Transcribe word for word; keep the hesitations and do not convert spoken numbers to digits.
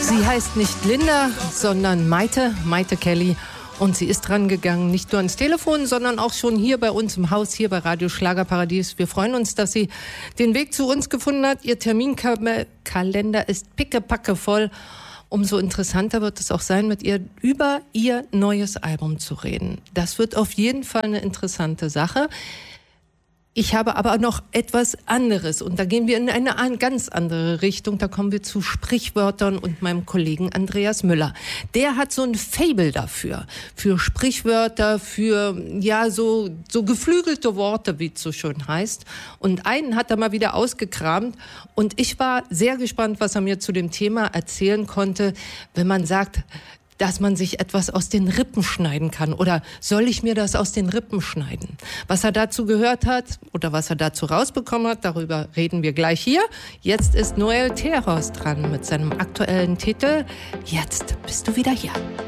Sie heißt nicht Linda, sondern Maite, Maite Kelly. Und sie ist dran gegangen, nicht nur ans Telefon, sondern auch schon hier bei uns im Haus, hier bei Radio Schlagerparadies. Wir freuen uns, dass sie den Weg zu uns gefunden hat. Ihr Terminkalender ist pickepacke voll. Umso interessanter wird es auch sein, mit ihr über ihr neues Album zu reden. Das wird auf jeden Fall eine interessante Sache. Ich habe aber noch etwas anderes und da gehen wir in eine ganz andere Richtung. Da kommen wir zu Sprichwörtern und meinem Kollegen Andreas Müller. Der hat so ein Faible dafür, für Sprichwörter, für ja so so geflügelte Worte, wie es so schön heißt. Und einen hat er mal wieder ausgekramt und ich war sehr gespannt, was er mir zu dem Thema erzählen konnte, wenn man sagt, dass man sich etwas aus den Rippen schneiden kann. Oder soll ich mir das aus den Rippen schneiden? Was er dazu gehört hat oder was er dazu rausbekommen hat, darüber reden wir gleich hier. Jetzt ist Noel Terhorst dran mit seinem aktuellen Titel Jetzt bist du wieder hier.